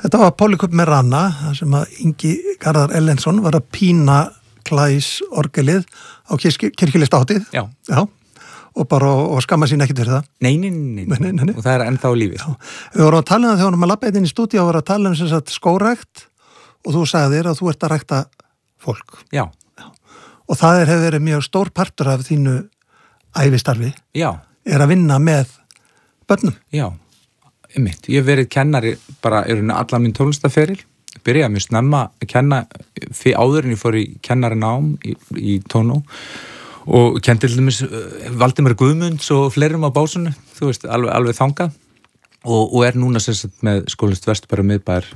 Þetta var Polycup með Ranna, þar sem að Ingi Garðar Ellensson var að pína Klæs orgelið á kirkjulistahátíð. Já. Já. Og bara og skamma sín ekkert fyrir það. Nei. Og það er ennþá lífið. Já. Við vorum að tala þegar við labbaði inn í stúdíu og vorum að tala sem sagt skórækt og þú sagðir að þú ert að rækta fólk. Já. Og það hefur verið mjög stór partur af þínu ævistarfi. Já. Er að vinna með börnum. Já. Einmitt. Ég hef verið kennari bara allan minn tónlistaferil. Byrjaði mjög snemma að kenna áður en ég fór í kennarinám í tónu og kenndi til dæmis Valdimar Guðmunds og fleirum á básunu, þú veist, alveg þangað og er núna sem sagt með skólist Vesturbæjar og Miðbæjar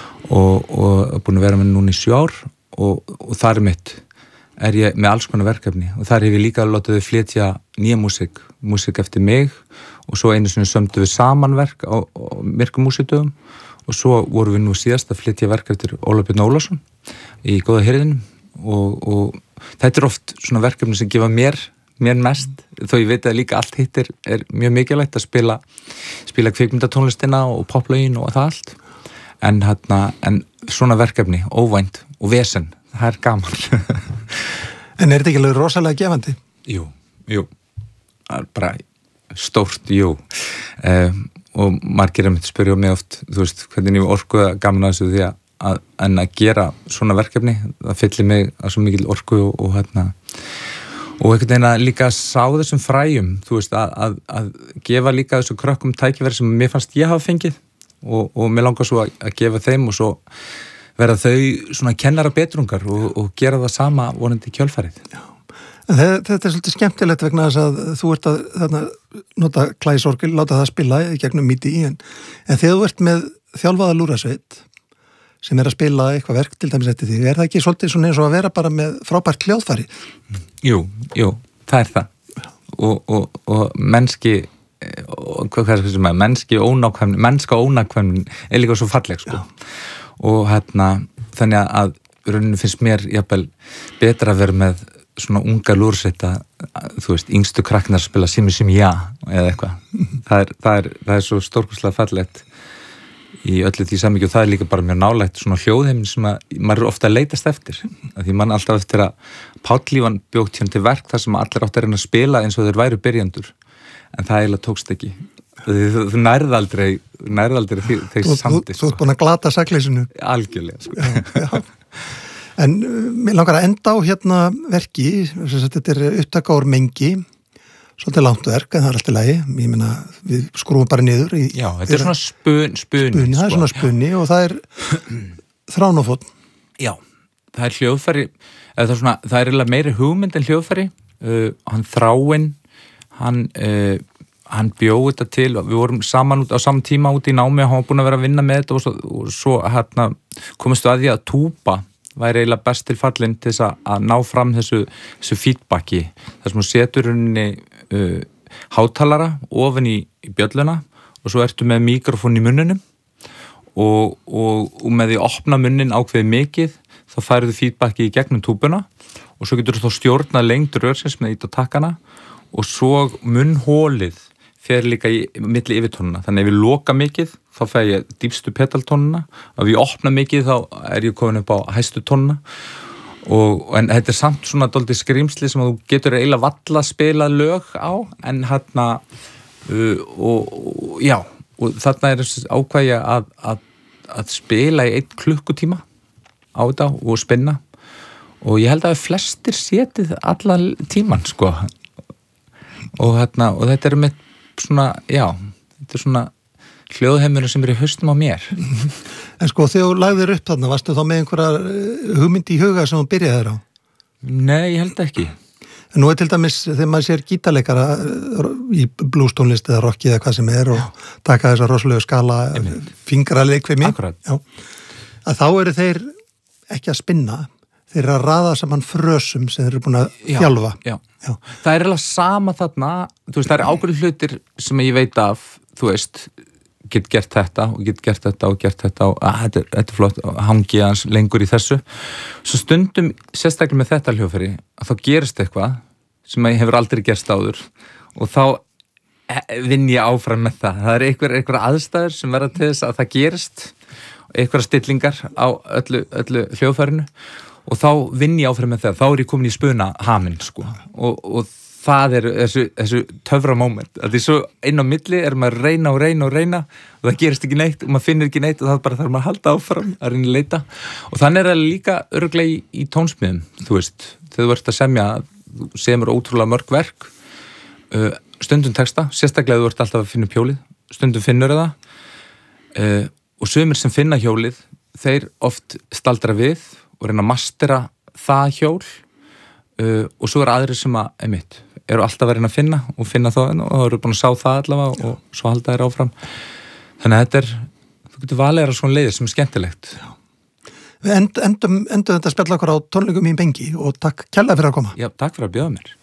og búin að vera með núna í 7 ár og þar mitt er ég með alls konar verkefni og þar hef ég líka látið þau flytja nýja músík eftir mig og svo einu sinni sömdu við samanverk á myrkum músíkdögum og svo vorum við nú síðast að flytja verk eftir Ólaf Björn Ólafsson í Góða hirðinum og þetta oft svona verkefni sem gefa mér mest, þó ég veit að líka allt hitt er mjög mikilvægt að spila kvikmyndatónlistina og poplögin og það allt en svona verkefni, óvænt og vesen, það er gaman. En er þetta ekki alveg rosalega gefandi? Jú, það er bara stórt, jú og margir spyrja mig oft, þú veist, hvernig ég orku gaman að þessu því að gera svona verkefni, það fyllir mig að svo mikil orku og einhvern veginn að líka sá þessum fræjum, þú veist, að gefa líka þessu krökkum tækifæri sem mér fannst ég hafa fengið og mér langar svo að gefa þeim og svo verða þau svona kennara betrungar og gera það sama vonandi í kjölfarið. Já. Þetta er svolítið skemmtilegt vegna þess að þú ert að nota Klæs orgel, láta það spila í gegnum MIDI en þegar þú ert með þjálfaða lúrasveit sem er að spila eitthvað verk til dæmis eftir því, er það ekki svolítið svona eins og að vera bara með frábært hljóðfæri? Jú, það er það og mennski hvað er það sem er, mennska ónákvæmni er líka svo falleg sko. Og þannig að rauninu finnst mér jafnvel betra að vera með svona unga lúrsetta, þú veist, yngstu krakknar spila Simmi já eða eitthvað. Það er svo stórkostlega fallegt í öllu því samhengi og það er líka bara mjög nálægt svona hljóðheiminn sem maður er ofta að leitast eftir. Því mann alltaf eftir að Páll Ívan bjókt hérna til verk þar sem allir átt að reyna að spila eins og þeir væru byrjandur. En það eiginlega tókst ekki. Þú nærð aldrei þeir samti. Þú ert búin að glata sakleysinu. Algjörlega, sko. Já. En mér langar að enda á hérna verki, þetta er upptaka úr mengi, svolítið langt verk, en það er alltaf lagi, ég meina, við skrúum bara niður. Já, þetta er svona spuni. Það er svona spuni og það er þránófónn. Já, það er hljóðfæri, það er eiginlega meiri hugmynd en hljóðfæri, hann Þráinn, hann bjóð þetta til, við vorum saman á saman tíma út í námi og hann var búin að vera að vinna með þetta og svo komist við að því að túpa væri eiginlega best til fallin til þess að ná fram þessu feedbacki, þar sem þú setur henni hátalara ofan í bjölluna og svo ertu með mikrofón í munninum og með því að opna munnin ákveði mikið þá færðu feedbacki í gegnum túbuna og svo getur þú þá stjórnað lengd rörsins með ít á takkana og svo munnhólið fer líka í milli yfirtónuna, þannig ef ég loka mikið þá fæ ég dýpstu pedaltónuna og ef ég opna mikið þá er ég komin upp á hæstu tónuna en þetta er samt svona dálítið skrýmsli sem að þú getur eiginlega valla að spila lög á en og þarna er ákvæði að spila í 1 klukkutíma á þetta og spinna og ég held að flestir setið allan tíman sko og þetta er með svona, þetta er svona hljóðheimurinn sem er í haustum á mér. En sko, þegar þú lagðir upp þarna, varstu þá með einhverja hugmynd í huga sem þú byrjaði þér á? Nei, ég held ekki. En nú er til dæmis, þegar maður sér gítarleikara í bluestónlist eða rocki eða hvað sem er og taka þessa rosalegu skala fingraleikvimi, að þá eru þeir ekki að spinna, þeir eru að raða saman frösum sem þeir eru búin að þjálfa. Já. Það er alveg sama þarna, þú veist, það er ákveðin hlutir sem ég veit af, þú veist, get gert þetta og get gert þetta og gert þetta og þetta er flott, hangi hans lengur í þessu. Svo stundum, sérstaklega með þetta hljóðfæri, að þá gerist eitthvað sem ég hefur aldrei gerst áður og þá vinn ég áfram með það. Það er einhver aðstæður sem verða til þess að það gerist einhverja stillingar á öllu hljóðfærinu og þá vinn ég áfram með það, þá ég komin í spuna haminn sko og það þessu töfra moment, að því svo inn á milli maður að reyna og það gerist ekki neitt og maður finnir ekki neitt og það bara þarf maður að halda áfram að reyna að leita og þannig það líka örugglega í tónsmiðum, þú veist, þegar þú ert að semja, þú semur ótrúlega mörg verk, stundum texta, sérstaklega þú ert alltaf að finna hjólið, stundum finnur það og sumir sem finna hjólið, þeir oft staldra við og reyna að mastera það hjól og svo aðrir sem eru alltaf að reyna að finna það og eru búin að sá það allavega og svo halda þér áfram. Þannig að þú getur valið svona leiðir sem skemmtilegt. Já. Við endum þetta að spjalla okkur á tónleikum í Bengi og takk kærlega fyrir að koma. Já, takk fyrir að bjóða mér.